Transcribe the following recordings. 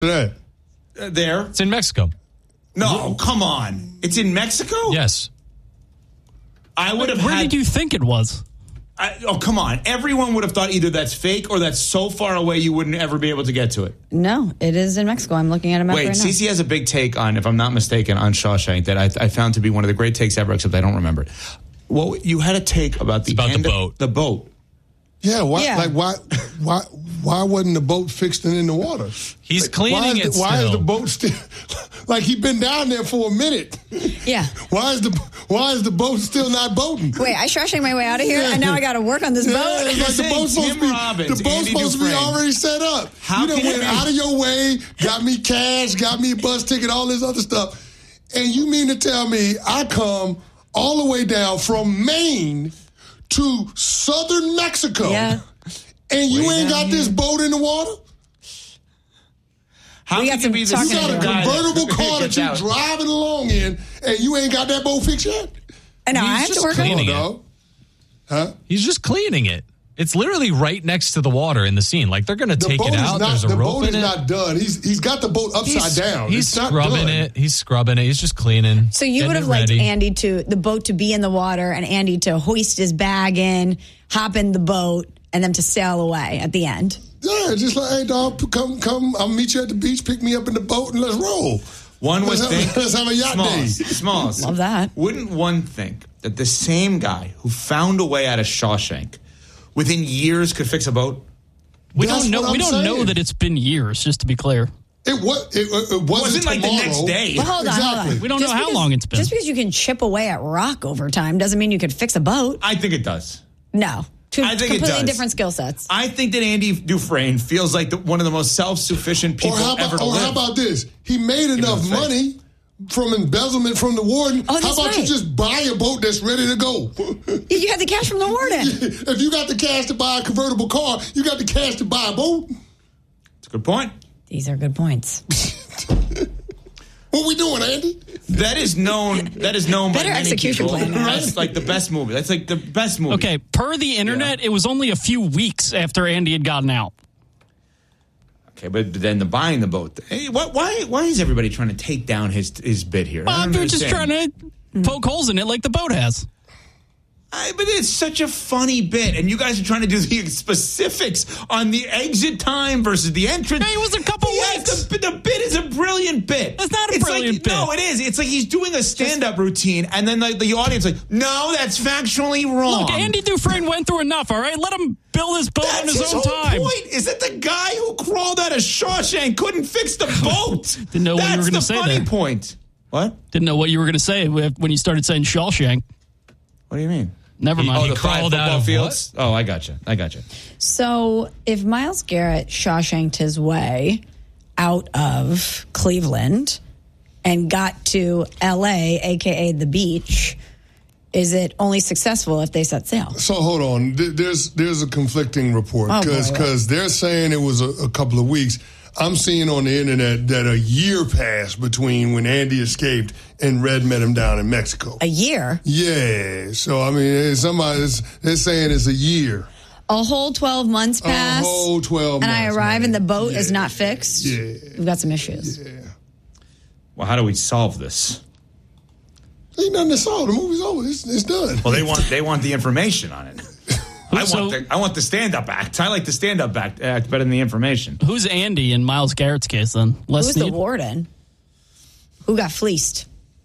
There. It's in Mexico. No, come on. It's in Mexico? Yes. I would have Where did you think it was? Come on. Everyone would have thought either that's fake or that's so far away you wouldn't ever be able to get to it. No, it is in Mexico. I'm looking at a map right now. Cece has a big take on, if I'm not mistaken, on Shawshank that I found to be one of the great takes ever, except I don't remember it. Well, you had a take about the boat. The boat. Yeah, why wasn't the boat fixed and in the water? He's cleaning it still. Why is the boat still... Like, he's been down there for a minute. Yeah. Why is the boat still not boating? Wait, I Shawshank my way out of here, and now I got to work on this boat? It's like the boat's supposed to be already set up. You done went out of your way, got me cash, got me a bus ticket, all this other stuff. And you mean to tell me I come all the way down from Maine to southern Mexico, and you ain't got this boat in the water? How can you be the You got a convertible car that you're driving along in, and you ain't got that boat fixed yet? I know, I have to work on it. Huh? He's just cleaning it. It's literally right next to the water in the scene. Like, they're going to take it out. There's a rope in it. The boat is not done. He's got the boat upside down. He's scrubbing it. He's scrubbing it. He's just cleaning. So you would have liked the boat to be in the water and Andy to hoist his bag in, hop in the boat, and then to sail away at the end. Yeah, just like, hey, dog, come, I'll meet you at the beach, pick me up in the boat, and let's roll. Let's have a yacht day. Smalls. Love that. Wouldn't one think that the same guy who found a way out of Shawshank within years could fix a boat? We don't know that it's been years, just to be clear. It wasn't like the next day. Well, hold on. We don't know how long it's been. Just because you can chip away at rock over time doesn't mean you could fix a boat. I think it does. No. I think completely different skill sets. I think that Andy Dufresne feels like one of the most self-sufficient people ever to live. How about this? He made enough money from embezzlement from the warden. Oh, how about you just buy a boat that's ready to go? You had the cash from the warden. If you got the cash to buy a convertible car, you got the cash to buy a boat. That's a good point. These are good points. What we doing, Andy? That is known by many execution people. plan. That's like the best movie. That's like the best movie. Okay, per the internet, it was only a few weeks after Andy had gotten out. Okay, but then the buying the boat. Hey, why is everybody trying to take down his bit here? They're just trying to poke holes in it like the boat has. But it's such a funny bit, and you guys are trying to do the specifics on the exit time versus the entrance. Hey, it was a couple weeks. The bit is a brilliant bit. It's not a brilliant bit. No, it is. It's like he's doing a stand-up routine, and then the audience like, no, that's factually wrong. Look, Andy Dufresne went through enough, all right? Let him build his boat on his own time. Point is that the guy who crawled out of Shawshank couldn't fix the boat. Didn't know what you were going to say there. That's the funny point. What? Didn't know what you were going to say when you started saying Shawshank. What do you mean? Never mind. He crawled out of fields. What? Oh, I gotcha. So if Myles Garrett Shawshanked his way out of Cleveland and got to L.A., a.k.a. the beach, is it only successful if they set sail? So hold on. There's a conflicting report because they're saying it was a couple of weeks. I'm seeing on the internet that a year passed between when Andy escaped and Red met him down in Mexico. A year? Yeah. So, I mean, they're saying it's a year. A whole 12 months pass? A whole 12 months. And I arrive and the boat is not fixed? Yeah. We've got some issues. Yeah. Well, how do we solve this? Ain't nothing to solve. The movie's over. It's done. Well, they want the information on it. I want the stand-up act. I like the stand-up act better than the information. Who's Andy in Myles Garrett's case, then? Who's the warden? Who got fleeced?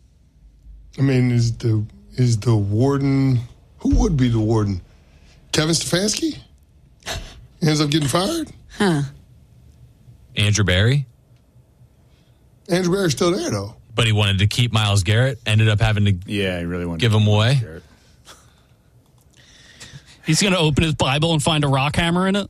I mean, is the warden... Who would be the warden? Kevin Stefanski? Ends up getting fired? Huh. Andrew Barry? Andrew Barry's still there, though. But he wanted to keep Myles Garrett. Ended up having to he really wanted give him away. He's going to open his Bible and find a rock hammer in it?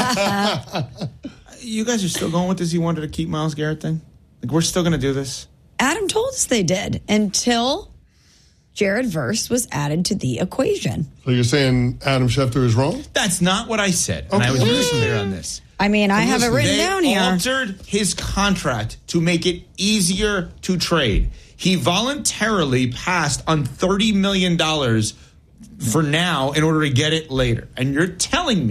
You guys are still going with this? He wanted to keep Myles Garrett thing? Like, we're still going to do this? Adam told us they did until Jared Verse was added to the equation. So you're saying Adam Schefter is wrong? That's not what I said. And I was really clear on this. I mean, I have it written down here. They altered his contract to make it easier to trade. He voluntarily passed on $30 million for now in order to get it later. And you're telling me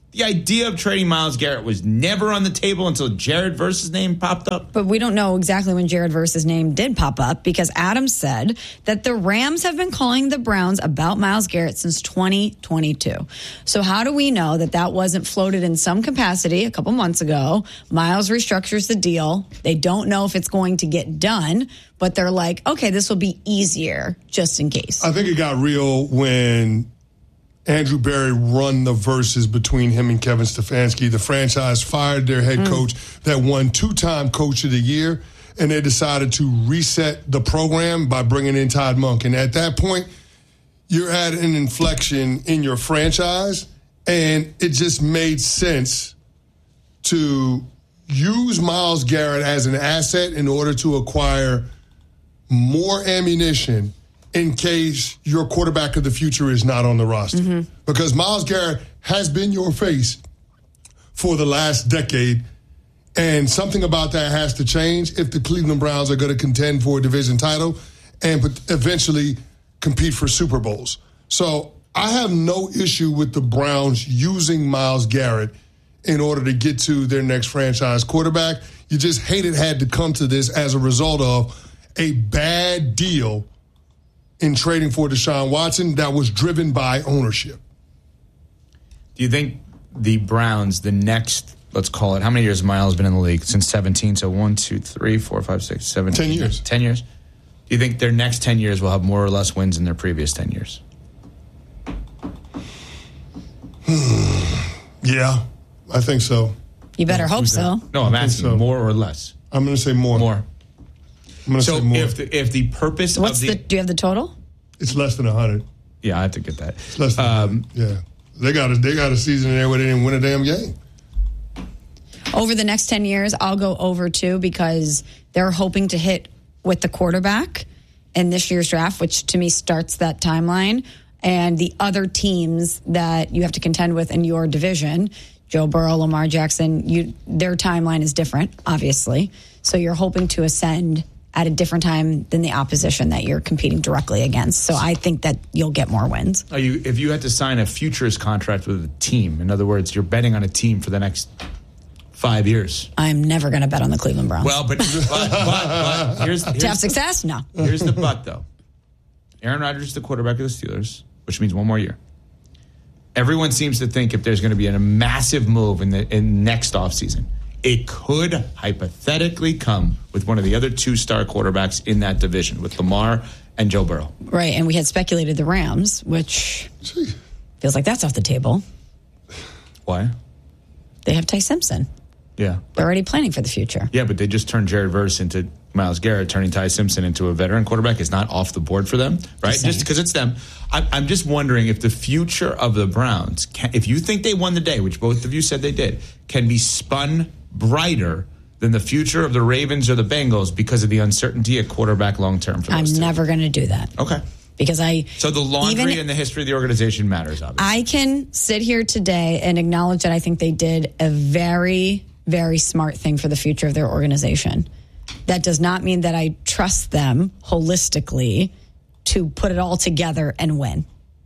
The idea of trading Myles Garrett was never on the table until Jared Verse's name popped up. But we don't know exactly when Jared Verse's name did pop up because Adam said that the Rams have been calling the Browns about Myles Garrett since 2022. So how do we know that wasn't floated in some capacity a couple months ago? Myles restructures the deal. They don't know if it's going to get done, but they're like, okay, this will be easier just in case. I think it got real when Andrew Berry run the verses between him and Kevin Stefanski. The franchise fired their head coach that won 2-time Coach of the Year, and they decided to reset the program by bringing in Todd Monk. And at that point, you're at an inflection in your franchise, and it just made sense to use Myles Garrett as an asset in order to acquire more ammunition in case your quarterback of the future is not on the roster. Because Myles Garrett has been your face for the last decade, and something about that has to change if the Cleveland Browns are going to contend for a division title and eventually compete for Super Bowls. So I have no issue with the Browns using Myles Garrett in order to get to their next franchise quarterback. You just hate it had to come to this as a result of a bad deal in trading for Deshaun Watson that was driven by ownership. Do you think the Browns, the next, let's call it, how many years has Myles been in the league? Since 17, so 1, 2, 3, 4, 5, 6, 7, 10 years. 10 years? Do you think their next 10 years will have more or less wins than their previous 10 years? Yeah, I think so. You better hope so. No, I'm asking more or less. I'm going to say more. More. I'm going to say more. If the purpose of do you have the total? It's less than 100. Yeah, I have to get that. It's less than 100. Yeah. They got a season in there where they didn't win a damn game. Over the next 10 years, I'll go over 2 because they're hoping to hit with the quarterback in this year's draft, which to me starts that timeline. And the other teams that you have to contend with in your division, Joe Burrow, Lamar Jackson, their timeline is different, obviously. So you're hoping to ascend at a different time than the opposition that you're competing directly against. So I think that you'll get more wins. If you had to sign a futures contract with a team, in other words, you're betting on a team for the next 5 years. I'm never going to bet on the Cleveland Browns. Well, but here's to have success? No. Here's the but, though. Aaron Rodgers is the quarterback of the Steelers, which means one more year. Everyone seems to think if there's going to be a massive move in next offseason, it could hypothetically come with one of the other 2-star quarterbacks in that division, with Lamar and Joe Burrow. Right, and we had speculated the Rams, which feels like that's off the table. Why? They have Ty Simpson. Yeah. They're already planning for the future. Yeah, but they just turned Jared Verse into Myles Garrett. Turning Ty Simpson into a veteran quarterback is not off the board for them, right? Just because it's them. I'm just wondering if the future of the Browns, if you think they won the day, which both of you said they did, can be spun brighter than the future of the Ravens or the Bengals because of the uncertainty at quarterback long term for those I'm never going to do that. Okay. Because So the laundry and the history of the organization matters, obviously. I can sit here today and acknowledge that I think they did a very, very smart thing for the future of their organization. That does not mean that I trust them holistically to put it all together and win.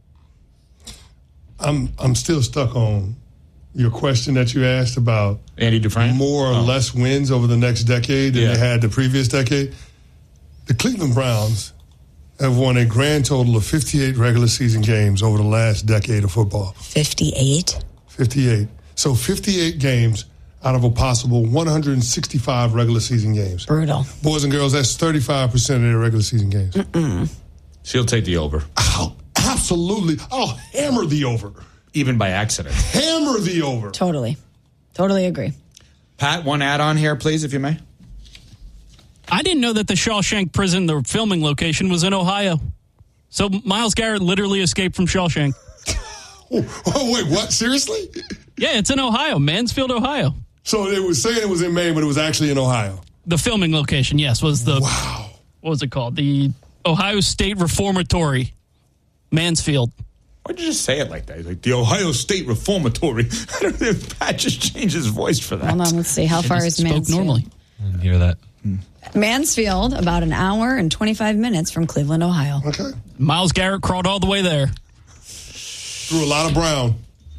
I'm still stuck on your question that you asked about Andy Dufresne? More or less wins over the next decade than they had the previous decade. The Cleveland Browns have won a grand total of 58 regular season games over the last decade of football. 58? 58. So 58 games out of a possible 165 regular season games. Brutal. Boys and girls, that's 35% of their regular season games. She'll take the over. Oh, absolutely. I'll hammer the over. Even by accident. Hammer the over. Totally agree. Pat, one add-on here, please, if you may. I didn't know that the Shawshank prison, the filming location, was in Ohio. So Myles Garrett literally escaped from Shawshank. Oh, wait, what? Seriously? Yeah, it's in Ohio, Mansfield, Ohio. So it was saying it was in Maine, but it was actually in Ohio. The filming location, yes, was the... Wow. What was it called? The Ohio State Reformatory, Mansfield. Why'd you just say it like that? He's like, the Ohio State Reformatory. I don't know if Pat just changed his voice for that. Hold on, let's see. How far is Mansfield? Spoke normally. I didn't hear that. Mansfield, about an hour and 25 minutes from Cleveland, Ohio. Okay. Myles Garrett crawled all the way there. Threw a lot of brown.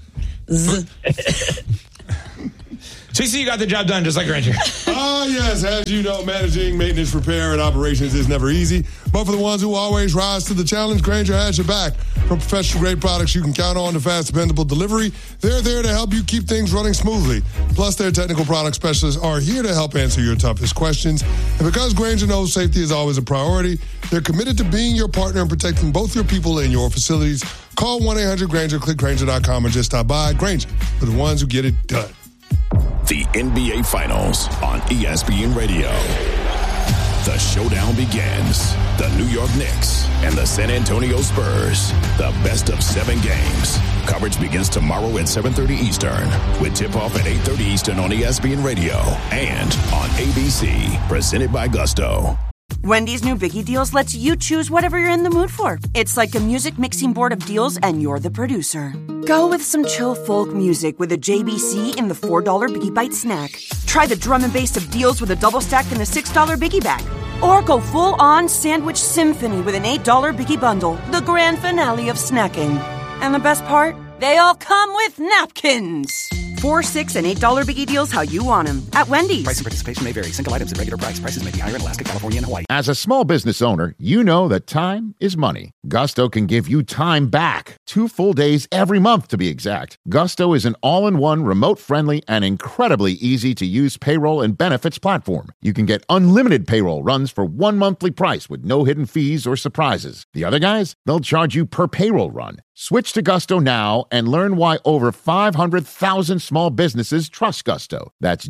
CC, you got the job done just like Granger. Yes. As you know, managing maintenance, repair, and operations is never easy. But for the ones who always rise to the challenge, Granger has your back. From professional-grade products you can count on to fast, dependable delivery, they're there to help you keep things running smoothly. Plus, their technical product specialists are here to help answer your toughest questions. And because Granger knows safety is always a priority, they're committed to being your partner and protecting both your people and your facilities. Call 1-800-GRANGER, click Granger.com, or just stop by. Granger, for the ones who get it done. The NBA Finals on ESPN Radio. The showdown begins. The New York Knicks and the San Antonio Spurs. The best of 7 games. Coverage begins tomorrow at 7:30 Eastern with tip-off at 8:30 Eastern on ESPN Radio and on ABC. Presented by Gusto. Wendy's new Biggie Deals lets you choose whatever you're in the mood for. It's like a music mixing board of deals, and you're the producer. Go with some chill folk music with a JBC in the $4 Biggie Bite snack. Try the drum and bass of deals with a double stack in the $6 Biggie Bag. Or go full-on sandwich symphony with an $8 Biggie Bundle, the grand finale of snacking. And the best part? They all come with napkins. $4, $6, and $8 Biggie Deals how you want them at Wendy's. Price and participation may vary. Single items at regular price. Prices may be higher in Alaska, California, and Hawaii. As a small business owner, you know that time is money. Gusto can give you time back. 2 full days every month, to be exact. Gusto is an all-in-one, remote-friendly, and incredibly easy-to-use payroll and benefits platform. You can get unlimited payroll runs for 1 monthly price with no hidden fees or surprises. The other guys, they'll charge you per payroll run. Switch to Gusto now and learn why over 500,000 small businesses trust Gusto. That's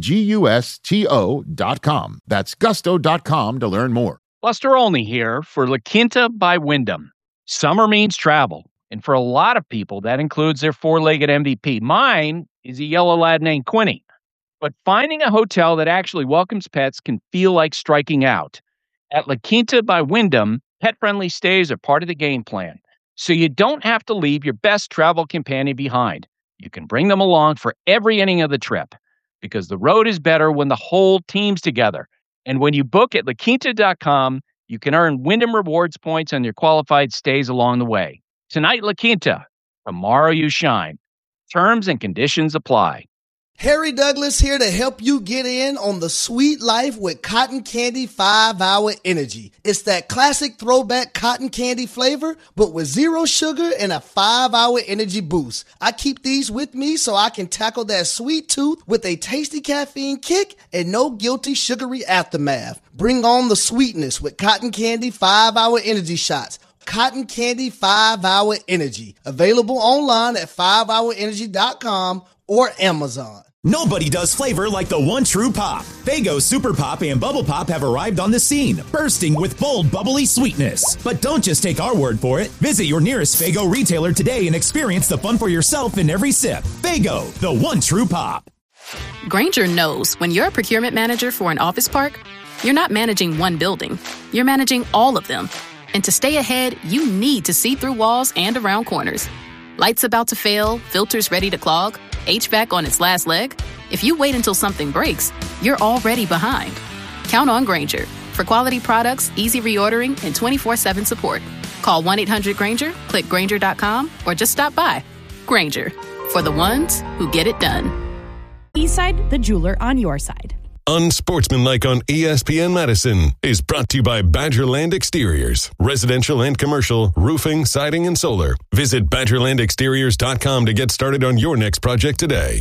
GUSTO.com. That's Gusto.com to learn more. Buster Olney here for La Quinta by Wyndham. Summer means travel, and for a lot of people, that includes their 4-legged MVP. Mine is a yellow lad named Quinny. But finding a hotel that actually welcomes pets can feel like striking out. At La Quinta by Wyndham, pet-friendly stays are part of the game plan. So you don't have to leave your best travel companion behind. You can bring them along for every inning of the trip because the road is better when the whole team's together. And when you book at LaQuinta.com, you can earn Wyndham Rewards points on your qualified stays along the way. Tonight, La Quinta. Tomorrow, you shine. Terms and conditions apply. Harry Douglas here to help you get in on the sweet life with Cotton Candy 5-Hour Energy. It's that classic throwback cotton candy flavor, but with 0 sugar and a 5-hour energy boost. I keep these with me so I can tackle that sweet tooth with a tasty caffeine kick and no guilty sugary aftermath. Bring on the sweetness with Cotton Candy 5-Hour Energy Shots. Cotton Candy 5-Hour Energy. Available online at 5hourenergy.com or Amazon. Nobody does flavor like the one true pop. Faygo Super Pop and Bubble Pop have arrived on the scene, bursting with bold, bubbly sweetness. But don't just take our word for it. Visit your nearest Faygo retailer today and experience the fun for yourself in every sip. Faygo, the one true pop. Grainger knows when you're a procurement manager for an office park, you're not managing one building. You're managing all of them. And to stay ahead, you need to see through walls and around corners. Lights about to fail, filters ready to clog, HVAC on its last leg. If you wait until something breaks, you're already behind. Count on Grainger for quality products, easy reordering, and 24/7 support. Call 1-800-GRAINGER, click Grainger.com, or just stop by. Grainger, for the ones who get it done. Eastside, the jeweler on your side. Unsportsmanlike on ESPN Madison is brought to you by Badgerland Exteriors. Residential and commercial, roofing, siding, and solar. Visit BadgerlandExteriors.com to get started on your next project today.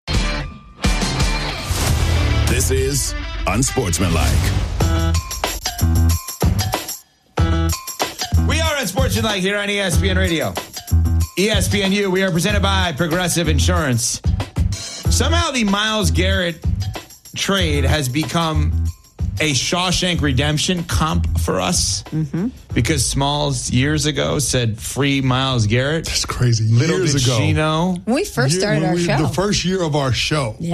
This is Unsportsmanlike. We are Unsportsmanlike here on ESPN Radio. ESPNU, we are presented by Progressive Insurance. Somehow the Myles Garrett trade has become a Shawshank Redemption comp for us because Smalls years ago said free Myles Garrett. That's crazy. Little years did ago. she know. When we first started our show. The first year of our show. Yeah.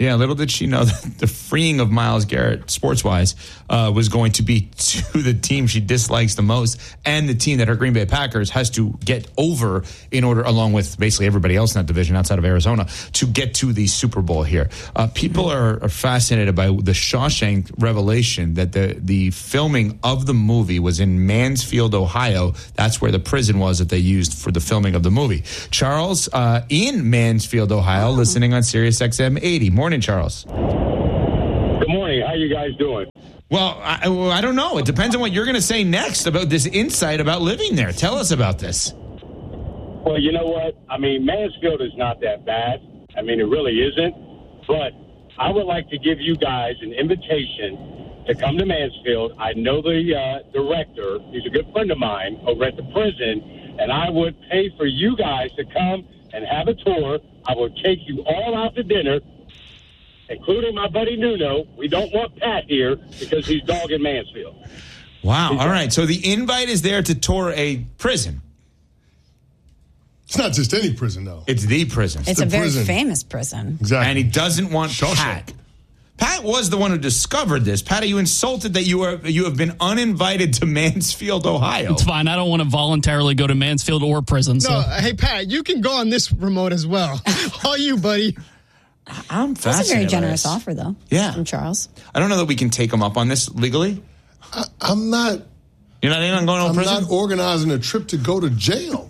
Yeah, little did she know that the freeing of Myles Garrett, sports-wise, was going to be to the team she dislikes the most and the team that her Green Bay Packers has to get over in order, along with basically everybody else in that division outside of Arizona, to get to the Super Bowl here. People are fascinated by the Shawshank revelation that the filming of the movie was in Mansfield, Ohio. That's where the prison was that they used for the filming of the movie. Charles, in Mansfield, Ohio, listening on Sirius XM 80. Morning, Charles. Good morning. How you guys doing? Well, I don't know. It depends on what you're going to say next about this insight about living there. Tell us about this. Well, you know what? I mean, Mansfield is not that bad. I mean, it really isn't. But I would like to give you guys an invitation to come to Mansfield. I know the director. He's a good friend of mine over at the prison. And I would pay for you guys to come and have a tour. I will take you all out to dinner, including my buddy Nuno. We don't want Pat here because he's dogging Mansfield. Wow. All right. So the invite is there to tour a prison. It's not just any prison, though. It's the prison. It's a very famous prison. Exactly. And he doesn't want Pat. Pat was the one who discovered this. Pat, are you insulted that you have been uninvited to Mansfield, Ohio? It's fine. I don't want to voluntarily go to Mansfield or prison. No, hey, Pat, you can go on this remote as well. All you, buddy. I'm fascinated. That's a very generous offer, though. Yeah. From Charles. I don't know that we can take him up on this legally. I'm not. You're not in on going to prison? I'm not organizing a trip to go to jail.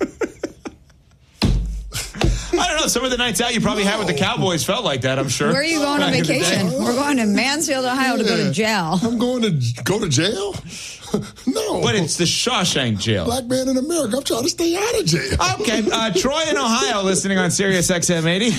I don't know. Some of the nights out you probably had with the Cowboys felt like that, I'm sure. Where are you going on vacation? We're going to Mansfield, Ohio to go to jail. I'm going to go to jail? No. But it's the Shawshank jail. Black man in America. I'm trying to stay out of jail. Okay. Troy in Ohio listening on Sirius XM 80.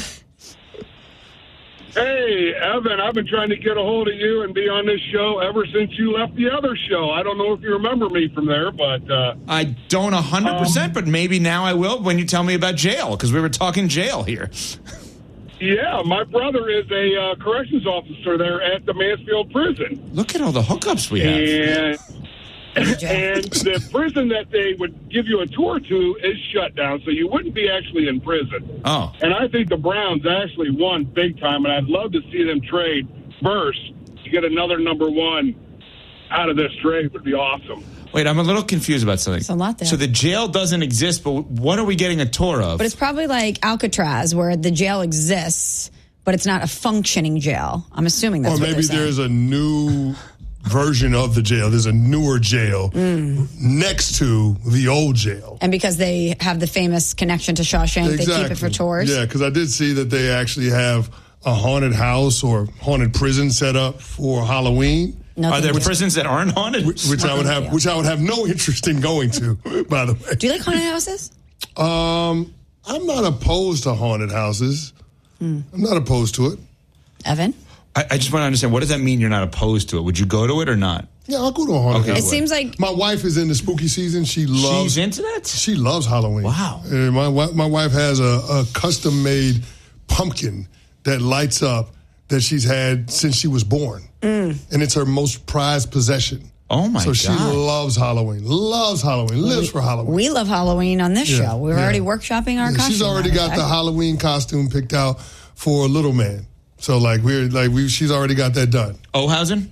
Hey, Evan, I've been trying to get a hold of you and be on this show ever since you left the other show. I don't know if you remember me from there, but... I don't 100%, but maybe now I will when you tell me about jail, because we were talking jail here. Yeah, my brother is a corrections officer there at the Mansfield prison. Look at all the hookups we have. And the prison that they would give you a tour to is shut down, so you wouldn't be actually in prison. Oh. And I think the Browns actually won big time, and I'd love to see them trade Burst to get another number one out of this trade. Would be awesome. Wait, I'm a little confused about something. There's a lot there. So the jail doesn't exist, but what are we getting a tour of? But it's probably like Alcatraz, where the jail exists, but it's not a functioning jail. I'm assuming that's what they're saying. Or maybe there's a new version of the jail. There's a newer jail next to the old jail. And because they have the famous connection to Shawshank, they keep it for tours? Yeah, because I did see that they actually have a haunted house or haunted prison set up for Halloween. Are there prisons that aren't haunted? Which I would have no interest in going to, by the way. Do you like haunted houses? I'm not opposed to haunted houses. I'm not opposed to it. Evan? I just want to understand, what does that mean you're not opposed to it? Would you go to it or not? Yeah, I'll go to a haunted house. It seems like... My wife is in the spooky season. She's into that? She loves Halloween. Wow. My wife has a custom-made pumpkin that lights up that she's had since she was born. And it's her most prized possession. Oh, my God. So she loves Halloween. Lives for Halloween. We love Halloween on this show. We're already workshopping our costume. She's already got the Halloween costume picked out for little man. So she's already got that done. Ohausen?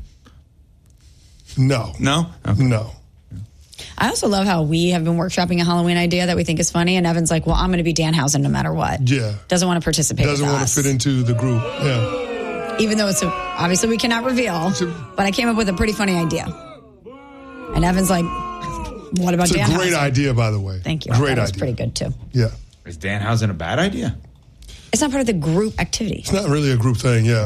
No. No? Okay. No. I also love how we have been workshopping a Halloween idea that we think is funny, and Evan's like, well, I'm going to be Danhausen no matter what. Yeah. Doesn't want to participate Doesn't with want us. to fit into the group. Yeah. Even though obviously we cannot reveal, but I came up with a pretty funny idea. And Evan's like, what about Danhausen? It's a great idea, by the way. Thank you. Great idea. It's pretty good, too. Yeah. Is Danhausen a bad idea? It's not part of the group activity. It's not really a group thing, yeah.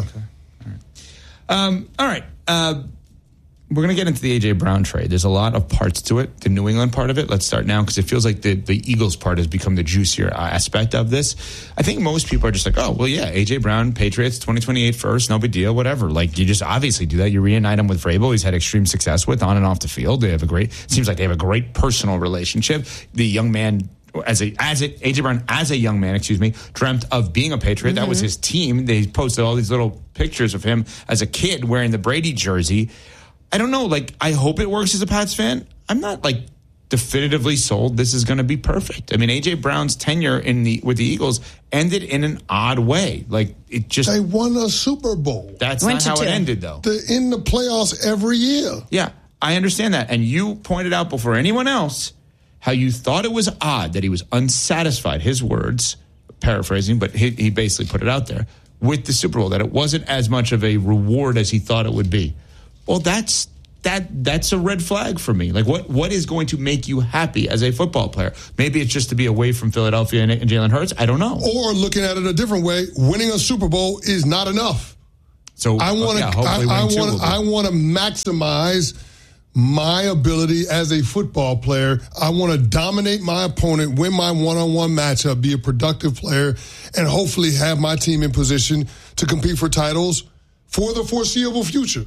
Okay. All right. We're going to get into the A.J. Brown trade. There's a lot of parts to it. The New England part of it, let's start now, because it feels like the Eagles part has become the juicier aspect of this. I think most people are just like, oh, well, yeah, A.J. Brown, Patriots, 2028 first, no big deal, whatever. Like, you just obviously do that. You reunite him with Vrabel. He's had extreme success with on and off the field. Seems like they have a great personal relationship. The young man... A.J. Brown, as a young man, dreamt of being a Patriot. That was his team. They posted all these little pictures of him as a kid wearing the Brady jersey. I don't know. I hope it works as a Pats fan. I'm not, definitively sold this is going to be perfect. I mean, A.J. Brown's tenure with the Eagles ended in an odd way. Like, it just... They won a Super Bowl. That's not how it ended, though. They're in the playoffs every year. Yeah, I understand that. And you pointed out before anyone else how you thought it was odd that he was unsatisfied, his words, paraphrasing, but he basically put it out there, with the Super Bowl, that it wasn't as much of a reward as he thought it would be. Well, that's a red flag for me. Like, what is going to make you happy as a football player? Maybe it's just to be away from Philadelphia and Jalen Hurts. I don't know. Or looking at it a different way, winning a Super Bowl is not enough. So I want to maximize my ability as a football player. I want to dominate my opponent, win my one-on-one matchup, be a productive player, and hopefully have my team in position to compete for titles for the foreseeable future.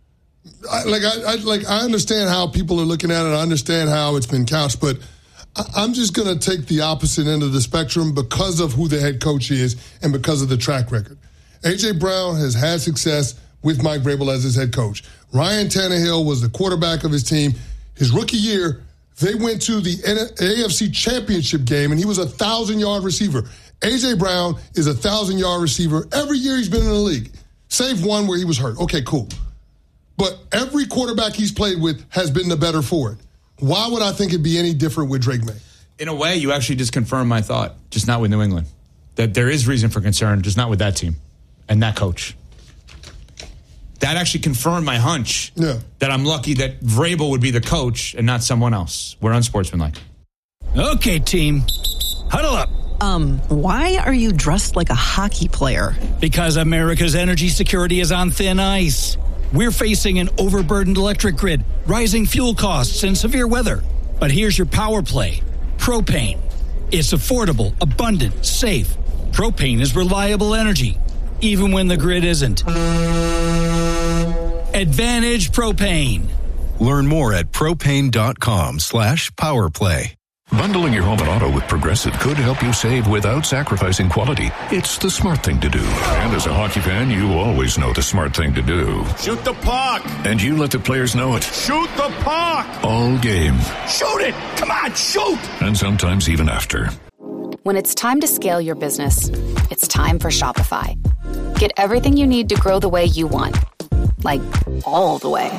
I understand how people are looking at it. I understand how it's been couched, but I'm just going to take the opposite end of the spectrum because of who the head coach is and because of the track record. A.J. Brown has had success with Mike Vrabel as his head coach. Ryan Tannehill was the quarterback of his team. His rookie year, they went to the AFC Championship game, and he was a 1,000-yard receiver. A.J. Brown is a 1,000-yard receiver every year he's been in the league, save one where he was hurt. Okay, cool. But every quarterback he's played with has been the better for it. Why would I think it'd be any different with Drake May? In a way, you actually just confirmed my thought, just not with New England. That there is reason for concern, just not with that team and that coach. That actually confirmed my hunch that I'm lucky that Vrabel would be the coach and not someone else. We're unsportsmanlike. Okay, team. Huddle up. Why are you dressed like a hockey player? Because America's energy security is on thin ice. We're facing an overburdened electric grid, rising fuel costs, and severe weather. But here's your power play. Propane. It's affordable, abundant, safe. Propane is reliable energy, even when the grid isn't. Advantage Propane. Learn more at propane.com/powerplay. Bundling your home and auto with Progressive could help you save without sacrificing quality. It's the smart thing to do. And as a hockey fan, you always know the smart thing to do. Shoot the puck! And you let the players know it. Shoot the puck! All game. Shoot it! Come on, shoot! And sometimes even after. When it's time to scale your business, it's time for Shopify. Get everything you need to grow the way you want. Like, all the way.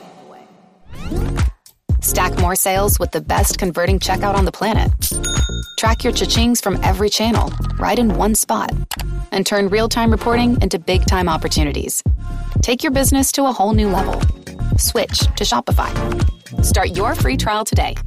Stack more sales with the best converting checkout on the planet. Track your cha-chings from every channel, right in one spot. And turn real-time reporting into big-time opportunities. Take your business to a whole new level. Switch to Shopify. Start your free trial today.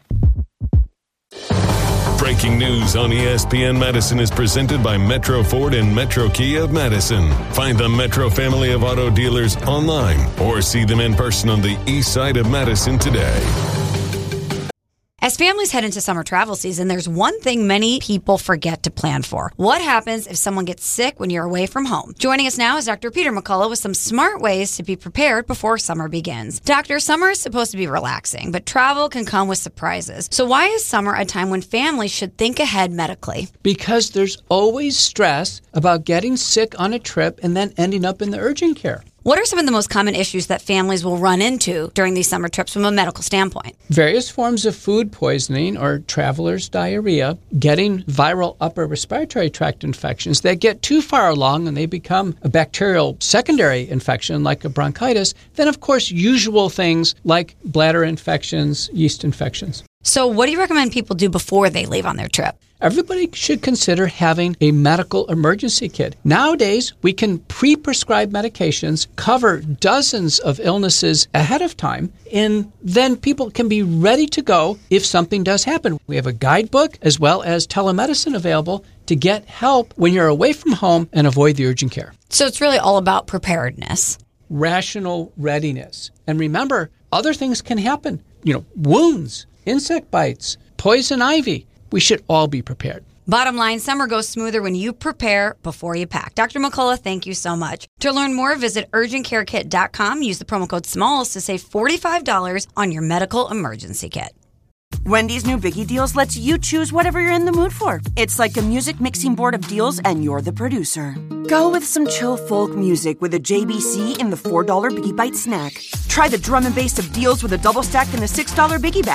Breaking news on ESPN Madison is presented by Metro Ford and Metro Kia of Madison. Find the Metro family of auto dealers online or see them in person on the east side of Madison today. As families head into summer travel season, there's one thing many people forget to plan for. What happens if someone gets sick when you're away from home? Joining us now is Dr. Peter McCullough with some smart ways to be prepared before summer begins. Doctor, summer is supposed to be relaxing, but travel can come with surprises. So why is summer a time when families should think ahead medically? Because there's always stress about getting sick on a trip and then ending up in the urgent care. What are some of the most common issues that families will run into during these summer trips from a medical standpoint? Various forms of food poisoning or traveler's diarrhea, getting viral upper respiratory tract infections that get too far along and they become a bacterial secondary infection like a bronchitis. Then, of course, usual things like bladder infections, yeast infections. So what do you recommend people do before they leave on their trip? Everybody should consider having a medical emergency kit. Nowadays, we can pre-prescribe medications, cover dozens of illnesses ahead of time, and then people can be ready to go if something does happen. We have a guidebook as well as telemedicine available to get help when you're away from home and avoid the urgent care. So it's really all about preparedness. Rational readiness. And remember, other things can happen. Wounds, insect bites, poison ivy. We should all be prepared. Bottom line, summer goes smoother when you prepare before you pack. Dr. McCullough, thank you so much. To learn more, visit urgentcarekit.com. Use the promo code SMALLS to save $45 on your medical emergency kit. Wendy's new Biggie Deals lets you choose whatever you're in the mood for. It's like a music mixing board of deals, and you're the producer. Go with some chill folk music with a JBC in the $4 Biggie Bite snack. Try the drum and bass of deals with a double stack in the $6 Biggie Bag.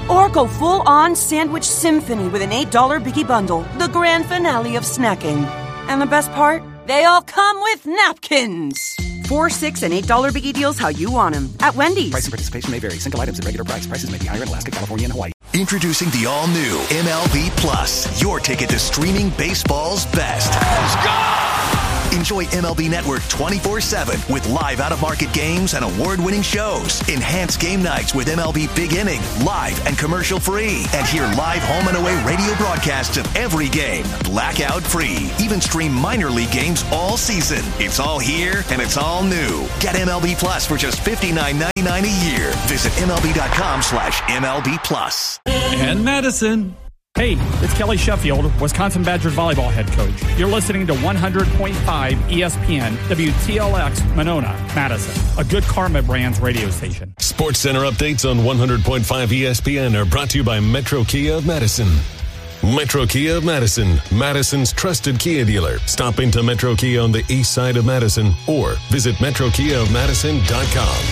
Or go full-on sandwich symphony with an $8 Biggie Bundle, the grand finale of snacking. And the best part? They all come with napkins. 4, $6, and $8 Biggie deals how you want them at Wendy's. Price and participation may vary. Single items at regular price. Prices may be higher in Alaska, California, and Hawaii. Introducing the all-new MLB Plus, your ticket to streaming baseball's best. Let's go! Enjoy MLB Network 24/7 with live out-of-market games and award-winning shows. Enhance game nights with MLB Big Inning, live and commercial-free. And hear live home and away radio broadcasts of every game, blackout-free. Even stream minor league games all season. It's all here, and it's all new. Get MLB Plus for just $59.99 a year. Visit MLB.com/MLB Plus. And Madison. Hey, it's Kelly Sheffield, Wisconsin Badgers volleyball head coach. You're listening to 100.5 ESPN, WTLX, Monona, Madison, a good Karma Brands radio station. Sports Center updates on 100.5 ESPN are brought to you by Metro Kia of Madison. Metro Kia of Madison, Madison's trusted Kia dealer. Stop into Metro Kia on the east side of Madison or visit metrokiaofmadison.com.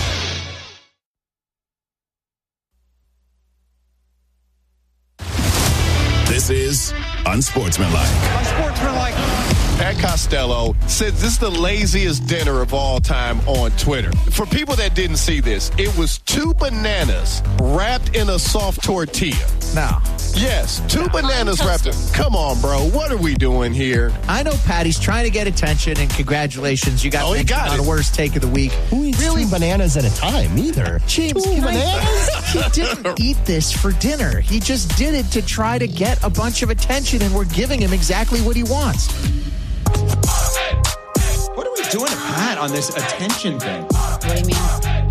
This is Unsportsmanlike. Unsportsmanlike. Pat Costello said this is the laziest dinner of all time on Twitter. For people that didn't see this, it was 2 bananas wrapped in a soft tortilla. No. Yes, 2 bananas wrapped in. Come on, bro. What are we doing here? I know Patty's trying to get attention, and congratulations. You got on the worst take of the week. Who eats 2 bananas at a time either? James, he didn't eat this for dinner. He just did it to try to get a bunch of attention, and we're giving him exactly what he wants. What are we doing to Pat on this attention thing? What do you mean?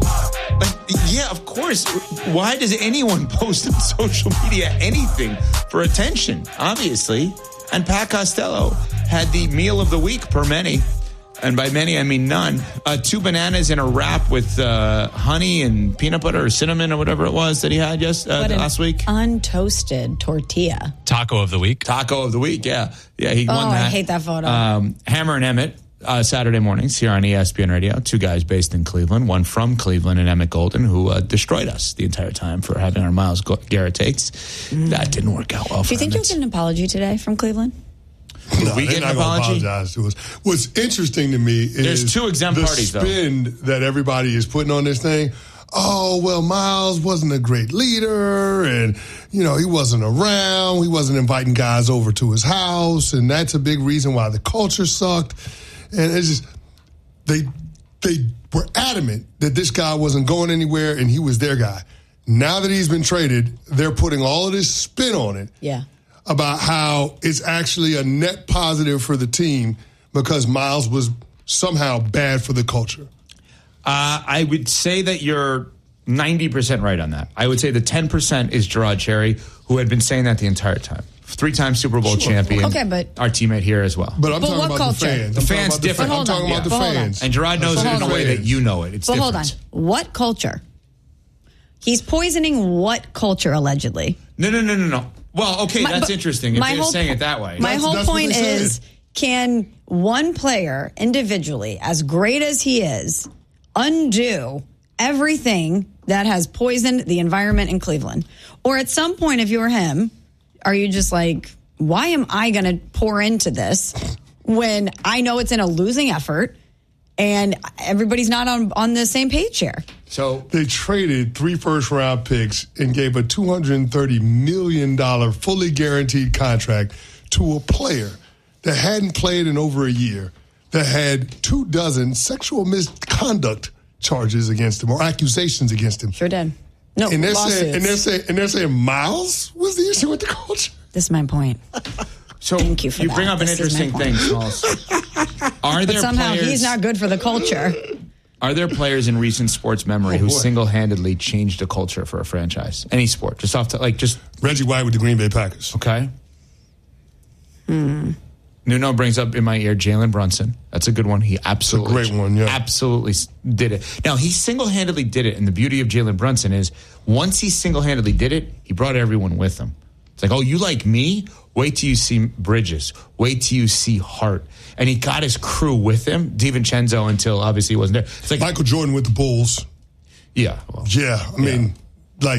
Yeah, of course. Why does anyone post on social media anything for attention? Obviously. And Pat Costello had the meal of the week per many. And by many, I mean none. 2 bananas in a wrap with honey and peanut butter or cinnamon or whatever it was that he had last week. Untoasted tortilla. Taco of the week. Taco of the week, yeah. Yeah, he won that. I hate that photo. Hammer and Emmett, Saturday mornings here on ESPN Radio. 2 guys based in Cleveland. One from Cleveland and Emmett Golden, who destroyed us the entire time for having our Myles Garrett takes. That didn't work out well for Do you think Emmett. you'll get an apology today from Cleveland? No, we get an apology? Apologize to us. What's interesting to me is there's 2 exempt the parties, though. spin that everybody is putting on this thing. Oh, well, Myles wasn't a great leader, and, he wasn't around. He wasn't inviting guys over to his house, and that's a big reason why the culture sucked. And it's just, they were adamant that this guy wasn't going anywhere, and he was their guy. Now that he's been traded, they're putting all of this spin on it. Yeah. About how it's actually a net positive for the team because Myles was somehow bad for the culture. I would say that you're 90% right on that. I would say the 10% is Gerard Cherry, who had been saying that the entire time. 3-time Super Bowl champion. Okay, but our teammate here as well. But I'm talking about culture? the fans. The fans different. I'm talking about the fans. And Gerard knows it in a way that you know it. It's but different. hold on. What culture? He's poisoning what culture, allegedly? No. Well, okay, that's interesting if they're saying it that way. My whole point is, can one player individually, as great as he is, undo everything that has poisoned the environment in Cleveland? Or at some point, if you're him, are you just like, why am I going to pour into this when I know it's in a losing effort and everybody's not on the same page here? So they traded 3 first-round picks and gave a $230 million fully guaranteed contract to a player that hadn't played in over a year, that had 24 sexual misconduct charges against him or accusations against him. Sure did. No, and they're lawsuits. They're saying Myles was the issue with the culture. This is my point. So thank you for you that. bring up an interesting thing, Smalls. Are there somehow players, he's not good for the culture. Are there players in recent sports memory who single-handedly changed a culture for a franchise? Any sport, just Reggie White with the Green Bay Packers. Okay. Nuno brings up in my ear Jalen Brunson. That's a good one. He absolutely, it's a great one. Yeah, absolutely did it. Now he single-handedly did it, and the beauty of Jalen Brunson is once he single-handedly did it, he brought everyone with him. It's like, oh, you like me? Wait till you see Bridges. Wait till you see Hart. And he got his crew with him, DiVincenzo, until obviously he wasn't there. It's like Michael Jordan with the Bulls. Yeah. I mean, like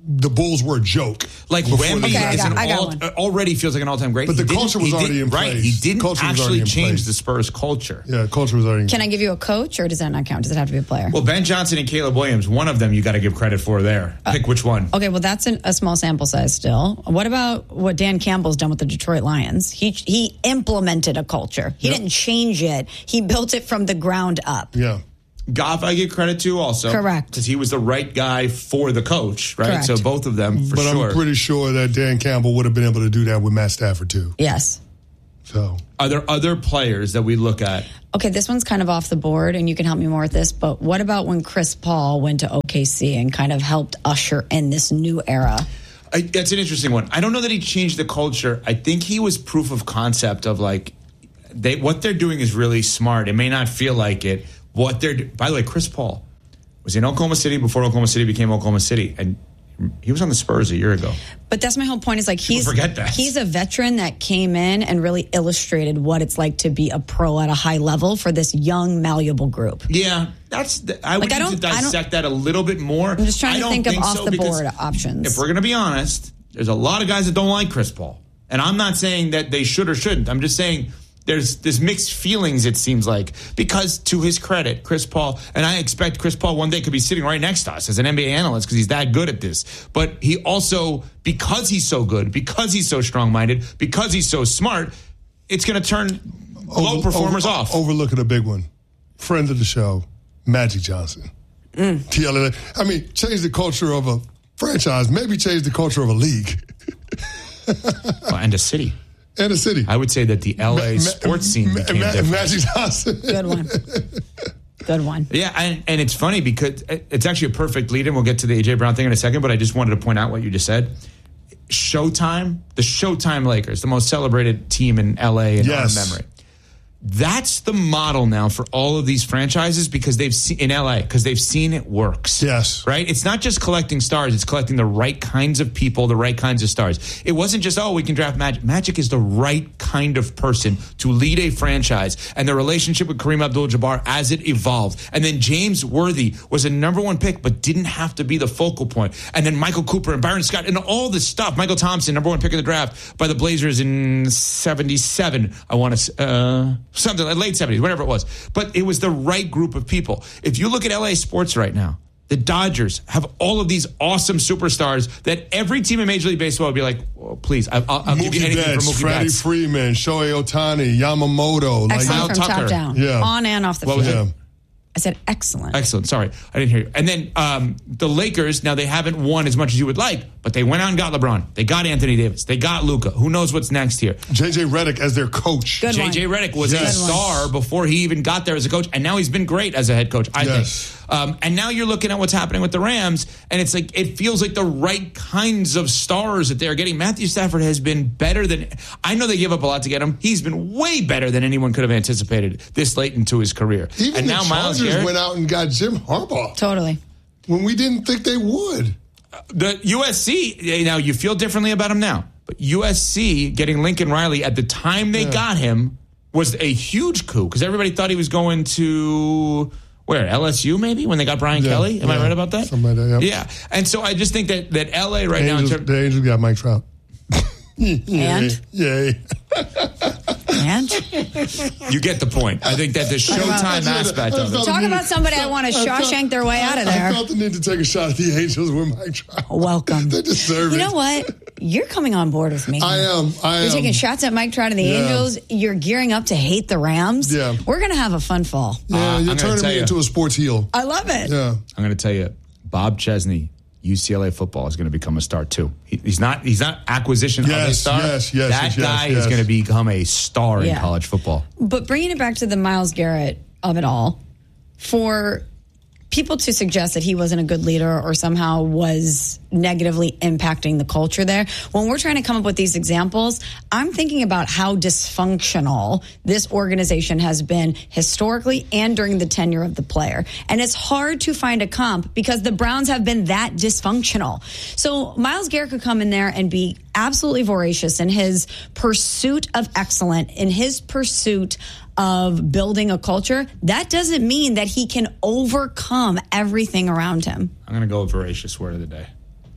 the Bulls were a joke. Like Wemby already feels like an all-time great. But the culture was already in place. Right, he didn't actually change the Spurs culture. Yeah, culture was already in place. Can I give you a coach, or does that not count? Does it have to be a player? Well, Ben Johnson and Caleb Williams, one of them you got to give credit for there. Pick which one. Okay, well, that's a small sample size still. What about what Dan Campbell's done with the Detroit Lions? He implemented a culture. He didn't change it. He built it from the ground up. Yeah. Goff, I give credit to also. Correct. Because he was the right guy for the coach, right? Correct. So both of them, for sure. But I'm pretty sure that Dan Campbell would have been able to do that with Matt Stafford, too. Yes. So, are there other players that we look at? Okay, this one's kind of off the board, and you can help me more with this, but what about when Chris Paul went to OKC and kind of helped usher in this new era? That's an interesting one. I don't know that he changed the culture. I think he was proof of concept of what they're doing is really smart. It may not feel like it. By the way, Chris Paul was in Oklahoma City before Oklahoma City became Oklahoma City, and he was on the Spurs a year ago. But that's my whole point. Is forget that he's a veteran that came in and really illustrated what it's like to be a pro at a high level for this young, malleable group. Yeah, I would need to dissect that a little bit more. I'm just trying to think of off the board options. If we're going to be honest, there's a lot of guys that don't like Chris Paul, and I'm not saying that they should or shouldn't. I'm just saying. There's mixed feelings, it seems like, because to his credit, Chris Paul, and I expect Chris Paul one day could be sitting right next to us as an NBA analyst because he's that good at this. But he also, because he's so good, because he's so strong-minded, because he's so smart, it's going to turn low performers off. Overlooking a big one. Friend of the show, Magic Johnson. Change the culture of a franchise, maybe change the culture of a league. And a city. And a city. I would say that the LA sports scene became different. Magic Johnson. Good one. Yeah, and it's funny because it's actually a perfect lead-in. We'll get to the A.J. Brown thing in a second, but I just wanted to point out what you just said. Showtime, the Showtime Lakers, the most celebrated team in LA in our memory. That's the model now for all of these franchises because they've seen in LA because they've seen it works. Yes, right. It's not just collecting stars; it's collecting the right kinds of people, the right kinds of stars. It wasn't just we can draft Magic. Magic is the right kind of person to lead a franchise, and the relationship with Kareem Abdul-Jabbar as it evolved, and then James Worthy was a #1 pick, but didn't have to be the focal point, and then Michael Cooper and Byron Scott and all this stuff. Michael Thompson, #1 pick in the draft by the Blazers in '77. I want to. Something like late 70s, whatever it was. But it was the right group of people. If you look at LA sports right now, the Dodgers have all of these awesome superstars that every team in Major League Baseball would be like, please, I'll give you anything for Mookie Freddie Betts. Freeman, Shohei Ohtani, Yamamoto. Excellent from Tucker. top down. Yeah. On and off the What was field. it? I said excellent. Excellent. Sorry, I didn't hear you. And then the Lakers, now they haven't won as much as you would like, but they went out and got LeBron. They got Anthony Davis. They got Luka. Who knows what's next here? J.J. Redick as their coach. J.J. Redick was a star before he even got there as a coach, and now he's been great as a head coach, I think. And now you're looking at what's happening with the Rams, and it's like it feels like the right kinds of stars that they're getting. Matthew Stafford has been better than I know they give up a lot to get him. He's been way better than anyone could have anticipated this late into his career. Even and the now Myles Chargers Garrett went out and got Jim Harbaugh. Totally. When we didn't think they would. The USC, now you feel differently about him now, but USC getting Lincoln Riley at the time they got him was a huge coup because everybody thought he was going to where LSU maybe when they got Brian Kelly. Am I right about that? Something like that. Yeah, and so I just think that LA right now, the Angels got Mike Trout. And? Yay. And? You get the point. I think that the Showtime aspect of it. Talk about somebody I want to Shawshank their way out of there. I felt the need to take a shot at the Angels with Mike Trout. Welcome. They deserve it. You know what? You're coming on board with me. I am. You're taking shots at Mike Trout and the Angels. You're gearing up to hate the Rams. Yeah. We're going to have a fun fall. Yeah, you're turning me into a sports heel. I love it. Yeah. I'm going to tell you, Bob Chesney, UCLA football is going to become a star too. He's not acquisition of a star. That guy is going to become a star in college football. But bringing it back to the Myles Garrett of it all, for people to suggest that he wasn't a good leader or somehow was negatively impacting the culture there, when we're trying to come up with these examples, I'm thinking about how dysfunctional this organization has been historically and during the tenure of the player. And it's hard to find a comp because the Browns have been that dysfunctional. So Myles Garrett could come in there and be absolutely voracious in his pursuit of excellence, in his pursuit of building a culture. That doesn't mean that he can overcome everything around him. I'm going to go with voracious word of the day.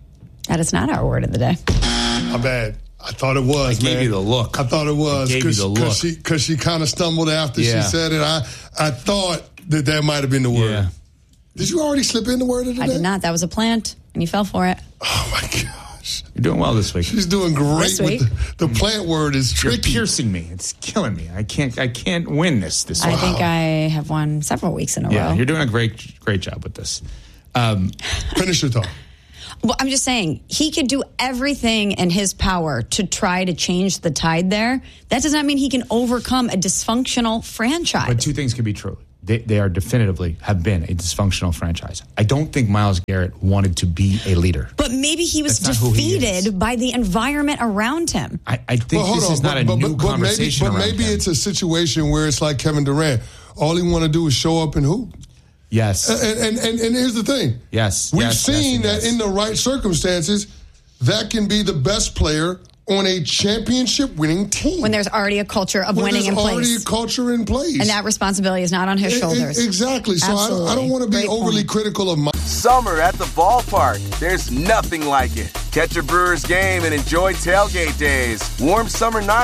That is not our word of the day. My bad. I thought it was, man. I gave you the look. I thought it was. I gave you the look. Because she kind of stumbled after she said it. I thought that might have been the word. Yeah. Did you already slip in the word of the day? I did not. That was a plant, and you fell for it. Oh, my gosh. You're doing well this week. She's doing great. With the plant word is tricky. You're piercing me. It's killing me. I can't win this week. I think I have won several weeks in a row. Yeah, you're doing a great job with this. Finish your thought. Well, I'm just saying, he could do everything in his power to try to change the tide there. That does not mean he can overcome a dysfunctional franchise. But two things can be true. They are definitively have been a dysfunctional franchise. I don't think Myles Garrett wanted to be a leader. But maybe he was defeated by the environment around him. I think this is not a new conversation But maybe it's a situation where it's like Kevin Durant. All he want to do is show up and hoop. Yes. And here's the thing. Yes. We've seen that in the right circumstances, that can be the best player on a championship-winning team. When there's already a culture of winning in place. There's already a culture in place. And that responsibility is not on his shoulders. Exactly. So I don't want to be overly critical of my... Summer at the ballpark. There's nothing like it. Catch a Brewers game and enjoy tailgate days. Warm summer nights.